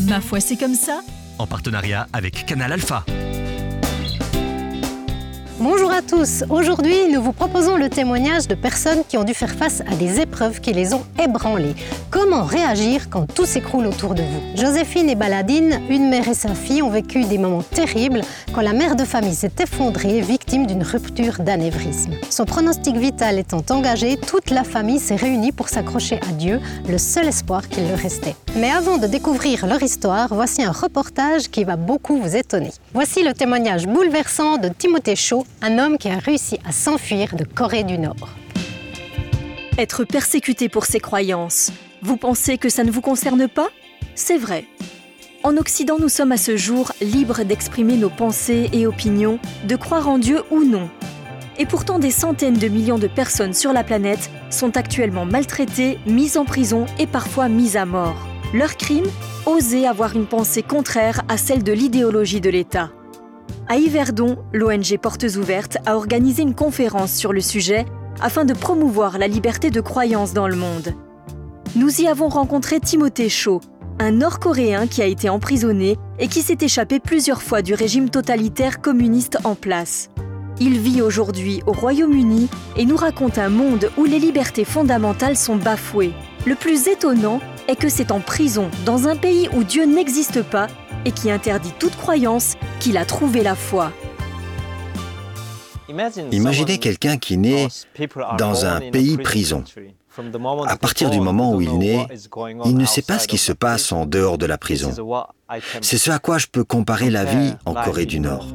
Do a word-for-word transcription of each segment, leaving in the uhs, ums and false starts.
Ma foi, c'est comme ça. En partenariat avec Canal Alpha. Bonjour à tous, aujourd'hui nous vous proposons le témoignage de personnes qui ont dû faire face à des épreuves qui les ont ébranlées. Comment réagir quand tout s'écroule autour de vous? Joséphine et Baladine, une mère et sa fille, ont vécu des moments terribles quand la mère de famille s'est effondrée, victime d'une rupture d'anévrisme. Son pronostic vital étant engagé, toute la famille s'est réunie pour s'accrocher à Dieu, le seul espoir qu'il leur restait. Mais avant de découvrir leur histoire, voici un reportage qui va beaucoup vous étonner. Voici le témoignage bouleversant de Timothée Cho, un homme qui a réussi à s'enfuir de Corée du Nord. Être persécuté pour ses croyances, vous pensez que ça ne vous concerne pas? C'est vrai. En Occident, nous sommes à ce jour libres d'exprimer nos pensées et opinions, de croire en Dieu ou non. Et pourtant, des centaines de millions de personnes sur la planète sont actuellement maltraitées, mises en prison et parfois mises à mort. Leur crime? Oser avoir une pensée contraire à celle de l'idéologie de l'État. À Yverdon, l'O N G Portes Ouvertes a organisé une conférence sur le sujet afin de promouvoir la liberté de croyance dans le monde. Nous y avons rencontré Timothée Cho, un Nord-Coréen qui a été emprisonné et qui s'est échappé plusieurs fois du régime totalitaire communiste en place. Il vit aujourd'hui au Royaume-Uni et nous raconte un monde où les libertés fondamentales sont bafouées. Le plus étonnant est que c'est en prison, dans un pays où Dieu n'existe pas et qui interdit toute croyance, qu'il a trouvé la foi. Imaginez quelqu'un qui naît dans un pays prison. À partir du moment où il naît, il ne sait pas ce qui se passe en dehors de la prison. C'est ce à quoi je peux comparer la vie en Corée du Nord.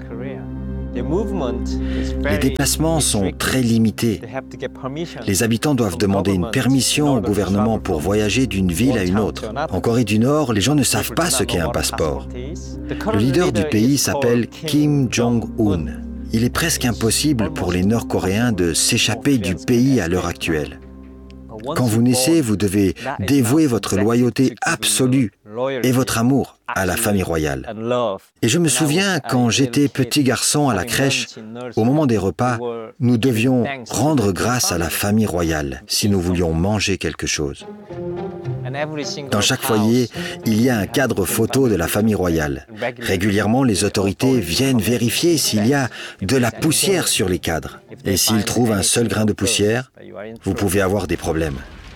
Les déplacements sont très limités. Les habitants doivent demander une permission au gouvernement pour voyager d'une ville à une autre. En Corée du Nord, les gens ne savent pas ce qu'est un passeport. Le leader du pays s'appelle Kim Jong-un. Il est presque impossible pour les Nord-Coréens de s'échapper du pays à l'heure actuelle. Quand vous naissez, vous devez dévouer votre loyauté absolue et votre amour à la famille royale. Et je me souviens, quand j'étais petit garçon à la crèche, au moment des repas, nous devions rendre grâce à la famille royale si nous voulions manger quelque chose. Dans chaque foyer, il y a un cadre photo de la famille royale. Régulièrement, les autorités viennent vérifier s'il y a de la poussière sur les cadres. Et s'ils trouvent un seul grain de poussière, vous pouvez avoir des problèmes.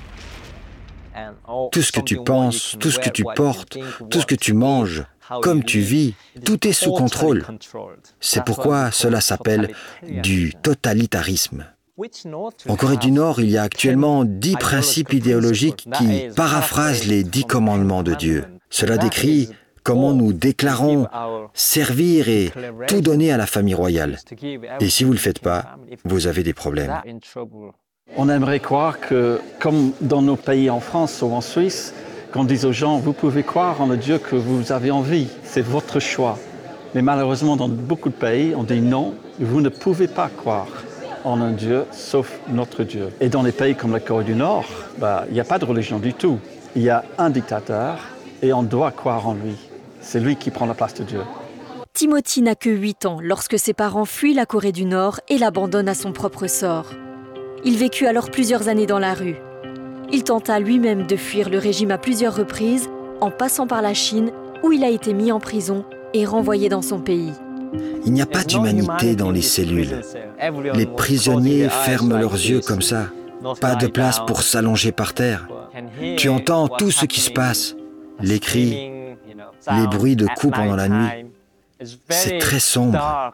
Tout ce que tu penses, tout ce que tu portes, tout ce que tu manges, comme tu vis, tout est sous contrôle. C'est pourquoi cela s'appelle du totalitarisme. En Corée du Nord, il y a actuellement dix principes idéologiques qui paraphrasent les dix commandements de Dieu. Cela décrit comment nous déclarons servir et tout donner à la famille royale. Et si vous ne le faites pas, vous avez des problèmes. On aimerait croire que, comme dans nos pays en France ou en Suisse, qu'on dise aux gens, vous pouvez croire en le Dieu que vous avez envie, c'est votre choix. Mais malheureusement, dans beaucoup de pays, on dit non, vous ne pouvez pas croire en un Dieu, sauf notre Dieu. Et dans les pays comme la Corée du Nord, bah, il n'y a pas de religion du tout. Il y a un dictateur et on doit croire en lui. C'est lui qui prend la place de Dieu. Timothy n'a que huit ans lorsque ses parents fuient la Corée du Nord et l'abandonnent à son propre sort. Il vécut alors plusieurs années dans la rue. Il tenta lui-même de fuir le régime à plusieurs reprises, en passant par la Chine, où il a été mis en prison et renvoyé dans son pays. Il n'y a pas d'humanité dans les cellules. Les prisonniers ferment leurs yeux comme ça. Pas de place pour s'allonger par terre. Tu entends tout ce qui se passe. Les cris, les bruits de coups pendant la nuit. C'est très sombre.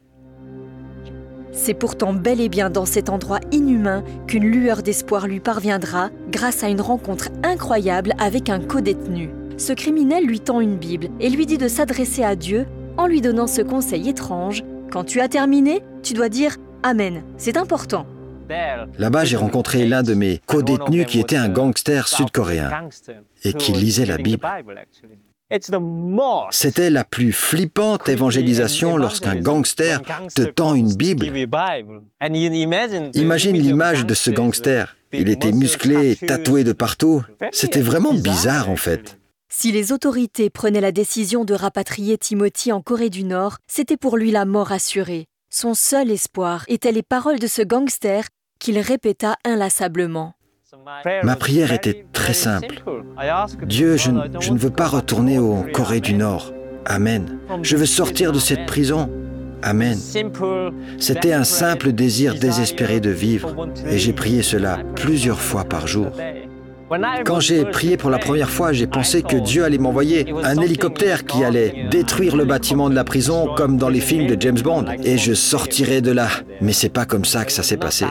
C'est pourtant bel et bien dans cet endroit inhumain qu'une lueur d'espoir lui parviendra grâce à une rencontre incroyable avec un codétenu. Ce criminel lui tend une Bible et lui dit de s'adresser à Dieu en lui donnant ce conseil étrange. Quand tu as terminé, tu dois dire « Amen ». C'est important. Là-bas, j'ai rencontré l'un de mes codétenus qui était un gangster sud-coréen et qui lisait la Bible. C'était la plus flippante évangélisation lorsqu'un gangster te tend une Bible. Imagine l'image de ce gangster. Il était musclé, tatoué de partout. C'était vraiment bizarre en fait. Si les autorités prenaient la décision de rapatrier Timothy en Corée du Nord, c'était pour lui la mort assurée. Son seul espoir étaient les paroles de ce gangster qu'il répéta inlassablement. Ma prière était très simple. Dieu, je, ne- je ne veux pas retourner au Corée du Nord. Amen. Je veux sortir de cette prison. Amen. C'était un simple désir désespéré de vivre et j'ai prié cela plusieurs fois par jour. Quand j'ai prié pour la première fois, j'ai pensé que Dieu allait m'envoyer un hélicoptère qui allait détruire le bâtiment de la prison comme dans les films de James Bond et je sortirais de là. Mais c'est pas comme ça que ça s'est passé.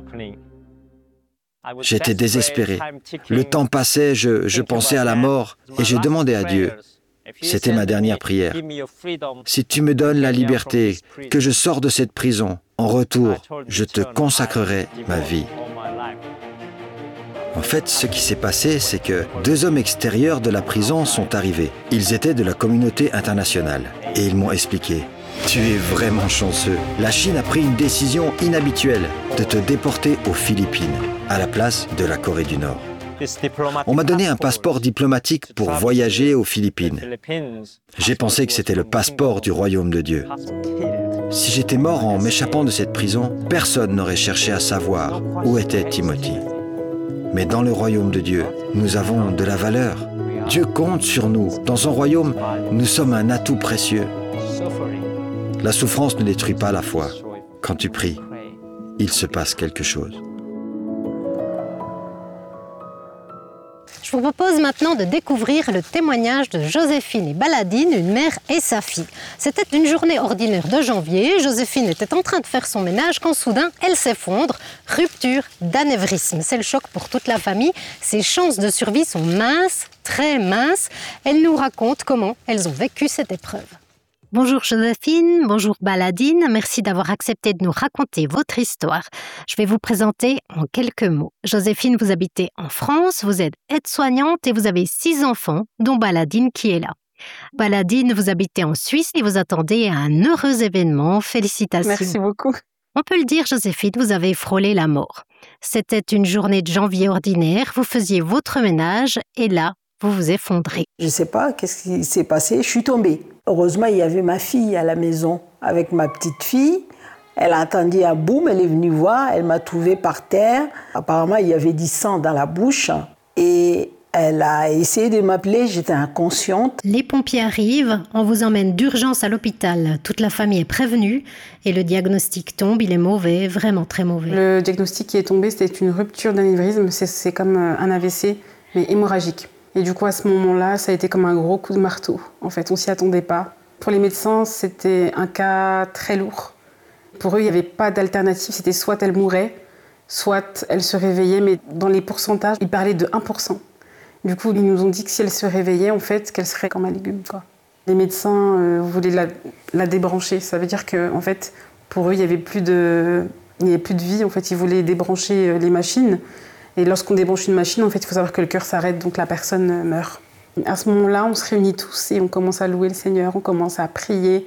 J'étais désespéré. Le temps passait, je, je pensais à la mort et j'ai demandé à Dieu. C'était ma dernière prière. Si tu me donnes la liberté, que je sors de cette prison, en retour, je te consacrerai ma vie. En fait, ce qui s'est passé, c'est que deux hommes extérieurs de la prison sont arrivés. Ils étaient de la communauté internationale et ils m'ont expliqué. Tu es vraiment chanceux. La Chine a pris une décision inhabituelle de te déporter aux Philippines, à la place de la Corée du Nord. On m'a donné un passeport diplomatique pour voyager aux Philippines. J'ai pensé que c'était le passeport du royaume de Dieu. Si j'étais mort en m'échappant de cette prison, personne n'aurait cherché à savoir où était Timothy. Mais dans le royaume de Dieu, nous avons de la valeur. Dieu compte sur nous. Dans son royaume, nous sommes un atout précieux. La souffrance ne détruit pas la foi. Quand tu pries, il se passe quelque chose. Je vous propose maintenant de découvrir le témoignage de Joséphine et Baladine, une mère et sa fille. C'était une journée ordinaire de janvier. Joséphine était en train de faire son ménage quand soudain, elle s'effondre. Rupture d'anévrisme. C'est le choc pour toute la famille. Ses chances de survie sont minces, très minces. Elle nous raconte comment elles ont vécu cette épreuve. Bonjour Joséphine, bonjour Baladine, merci d'avoir accepté de nous raconter votre histoire. Je vais vous présenter en quelques mots. Joséphine, vous habitez en France, vous êtes aide-soignante et vous avez six enfants, dont Baladine qui est là. Baladine, vous habitez en Suisse et vous attendez un heureux événement. Félicitations. Merci beaucoup. On peut le dire, Joséphine, vous avez frôlé la mort. C'était une journée de janvier ordinaire, vous faisiez votre ménage et là, vous vous effondrez. Je ne sais pas qu'est-ce qui s'est passé, je suis tombée. Heureusement, il y avait ma fille à la maison avec ma petite fille. Elle a entendu un boum, elle est venue voir, elle m'a trouvée par terre. Apparemment, il y avait du sang dans la bouche et elle a essayé de m'appeler, j'étais inconsciente. Les pompiers arrivent, on vous emmène d'urgence à l'hôpital. Toute la famille est prévenue et le diagnostic tombe, il est mauvais, vraiment très mauvais. Le diagnostic qui est tombé, c'était une rupture d'anévrisme, c'est, c'est comme un A V C, mais hémorragique. Et du coup, à ce moment-là, ça a été comme un gros coup de marteau. En fait, on s'y attendait pas. Pour les médecins, c'était un cas très lourd. Pour eux, il n'y avait pas d'alternative. C'était soit elle mourait, soit elle se réveillait. Mais dans les pourcentages, ils parlaient de un pour cent. Du coup, ils nous ont dit que si elle se réveillait, en fait, qu'elle serait comme un légume, quoi. Les médecins euh, voulaient la, la débrancher. Ça veut dire que, en fait, pour eux, il n'y avait plus de, il n'y avait plus de vie. En fait, ils voulaient débrancher les machines. Et lorsqu'on débranche une machine, en fait, il faut savoir que le cœur s'arrête, donc la personne meurt. À ce moment-là, on se réunit tous et on commence à louer le Seigneur, on commence à prier.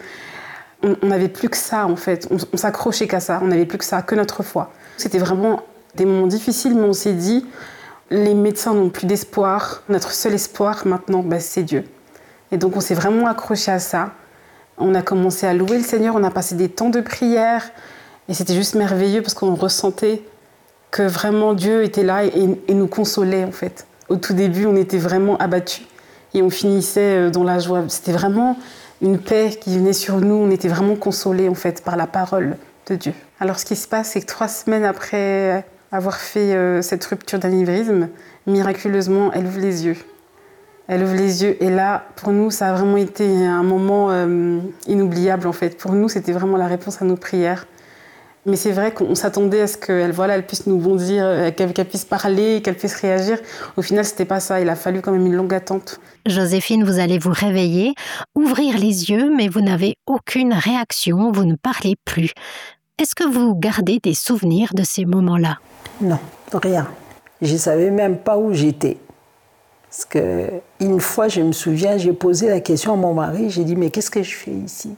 On n'avait plus que ça, en fait. On, on s'accrochait qu'à ça, on n'avait plus que ça, que notre foi. C'était vraiment des moments difficiles, mais on s'est dit, les médecins n'ont plus d'espoir. Notre seul espoir, maintenant, bah, c'est Dieu. Et donc, on s'est vraiment accroché à ça. On a commencé à louer le Seigneur, on a passé des temps de prière. Et c'était juste merveilleux parce qu'on ressentait que vraiment Dieu était là et, et nous consolait en fait. Au tout début, on était vraiment abattus et on finissait dans la joie. C'était vraiment une paix qui venait sur nous. On était vraiment consolés en fait par la parole de Dieu. Alors ce qui se passe, c'est que trois semaines après avoir fait euh, cette rupture d'anévrisme, miraculeusement, elle ouvre les yeux. Elle ouvre les yeux et là, pour nous, ça a vraiment été un moment euh, inoubliable en fait. Pour nous, c'était vraiment la réponse à nos prières. Mais c'est vrai qu'on s'attendait à ce qu'elle voilà, elle puisse nous bondir, qu'elle, qu'elle puisse parler, qu'elle puisse réagir. Au final, c'était pas ça. Il a fallu quand même une longue attente. Joséphine, vous allez vous réveiller, ouvrir les yeux, mais vous n'avez aucune réaction, vous ne parlez plus. Est-ce que vous gardez des souvenirs de ces moments-là? Non, rien. Je ne savais même pas où j'étais. Parce qu'une fois, je me souviens, j'ai posé la question à mon mari, j'ai dit, mais qu'est-ce que je fais ici?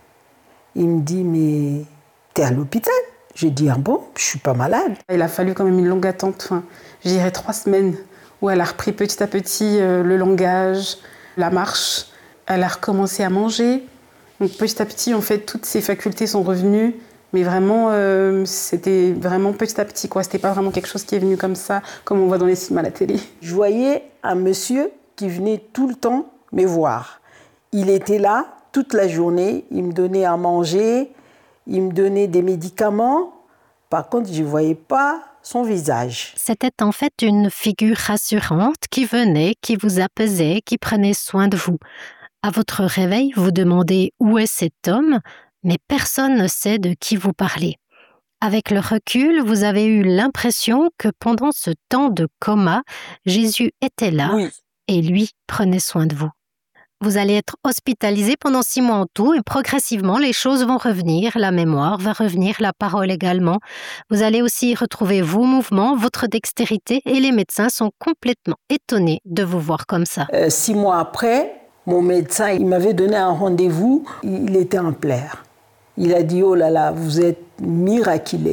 Il me dit, mais t'es à l'hôpital? J'ai dit, ah bon, je suis pas malade. Il a fallu quand même une longue attente, enfin, je dirais trois semaines, où elle a repris petit à petit euh, le langage, la marche. Elle a recommencé à manger. Donc petit à petit, en fait, toutes ses facultés sont revenues. Mais vraiment, euh, c'était vraiment petit à petit, quoi. C'était pas vraiment quelque chose qui est venu comme ça, comme on voit dans les films à la télé. Je voyais un monsieur qui venait tout le temps me voir. Il était là toute la journée, il me donnait à manger, il me donnait des médicaments. Par contre, je ne voyais pas son visage. C'était en fait une figure rassurante qui venait, qui vous apaisait, qui prenait soin de vous. À votre réveil, vous demandez où est cet homme, mais personne ne sait de qui vous parlez. Avec le recul, vous avez eu l'impression que pendant ce temps de coma, Jésus était là Oui. et lui prenait soin de vous. Vous allez être hospitalisé pendant six mois en tout et progressivement, les choses vont revenir, la mémoire va revenir, la parole également. Vous allez aussi retrouver vos mouvements, votre dextérité et les médecins sont complètement étonnés de vous voir comme ça. Euh, six mois après, mon médecin il m'avait donné un rendez-vous, il était en pleurs. Il a dit « Oh là là, vous êtes miraculeux ».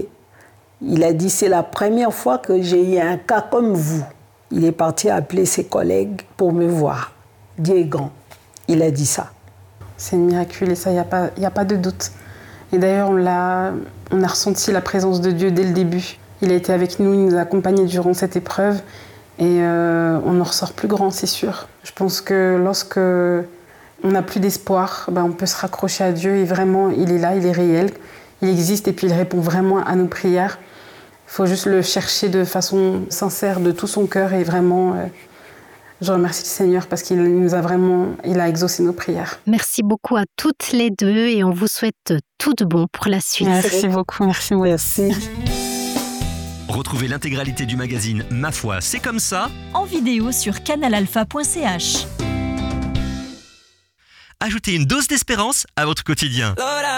Il a dit « C'est la première fois que j'ai eu un cas comme vous ». Il est parti appeler ses collègues pour me voir. Dieu est grand. Il a dit ça. C'est une miracle et ça, il n'y a pas, y a pas de doute. Et d'ailleurs, on, l'a, on a ressenti la présence de Dieu dès le début. Il a été avec nous, il nous a accompagnés durant cette épreuve. Et euh, on en ressort plus grand, c'est sûr. Je pense que lorsque on n'a plus d'espoir, ben on peut se raccrocher à Dieu et vraiment, il est là, il est réel. Il existe et puis il répond vraiment à nos prières. Il faut juste le chercher de façon sincère, de tout son cœur et vraiment... Euh, Je remercie le Seigneur parce qu'il nous a vraiment, il a exaucé nos prières. Merci beaucoup à toutes les deux et on vous souhaite tout de bon pour la suite. Merci beaucoup, merci. Merci. Retrouvez l'intégralité du magazine Ma foi, c'est comme ça En vidéo sur canal alpha point c h. Ajoutez une dose d'espérance à votre quotidien.